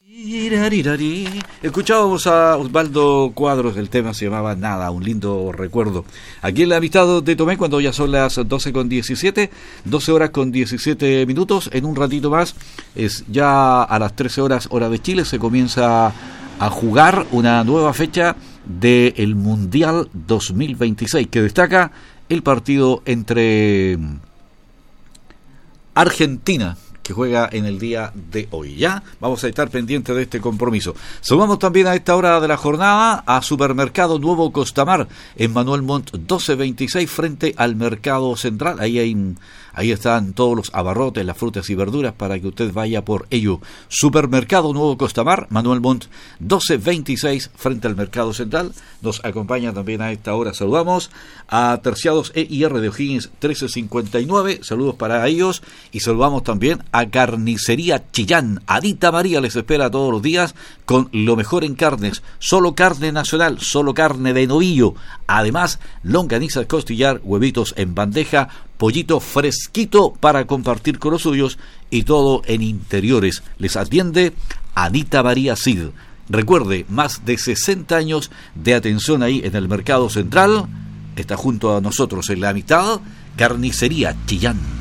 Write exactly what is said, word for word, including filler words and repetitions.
Escuchábamos a Osvaldo Cuadros, el tema se llamaba Nada, un lindo recuerdo. Aquí en la mitad de Tomé, cuando ya son las doce con diecisiete, doce horas con diecisiete minutos, en un ratito más, es ya a las trece horas hora de Chile, se comienza a jugar una nueva fecha del Mundial dos mil veintiséis, que destaca el partido entre Argentina, que juega en el día de hoy. Ya vamos a estar pendientes de este compromiso. Sumamos también a esta hora de la jornada a Supermercado Nuevo Costamar en Manuel Montt doce veintiséis frente al Mercado Central. Ahí hay, ahí están todos los abarrotes, las frutas y verduras para que usted vaya por ello. Supermercado Nuevo Costamar, Manuel Montt doce veintiséis frente al Mercado Central. Nos acompaña también a esta hora. Saludamos a Terciados E I R de O'Higgins trece cincuenta y nueve. Saludos para ellos y saludamos también a Carnicería Chillán. Anita María les espera todos los días con lo mejor en carnes. Solo carne nacional, solo carne de novillo. Además, longanizas, costillar, huevitos en bandeja, pollito fresquito para compartir con los suyos y todo en interiores. Les atiende Anita María Cid. Recuerde, más de sesenta años de atención ahí en el Mercado Central. Está junto a nosotros en la mitad, Carnicería Chillán.